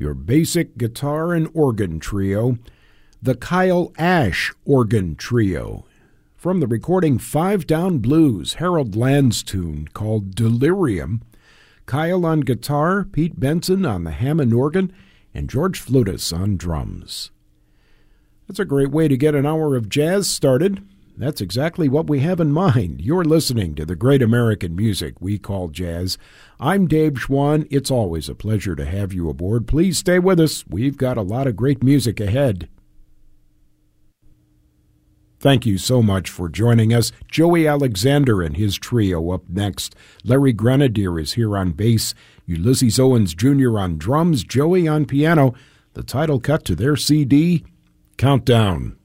your basic guitar and organ trio, the Kyle Ash Organ Trio. From the recording Five Down Blues, Harold Land's tune called Delirium, Kyle on guitar, Pete Benson on the Hammond organ, and George Flutis on drums. That's a great way to get an hour of jazz started. That's exactly what we have in mind. You're listening to the great American music we call jazz. I'm Dave Schwann. It's always a pleasure to have you aboard. Please stay with us. We've got a lot of great music ahead. Thank you so much for joining us. Joey Alexander and his trio up next. Larry Grenadier is here on bass. Ulysses Owens Jr. on drums. Joey on piano. The title cut to their CD, Countdown.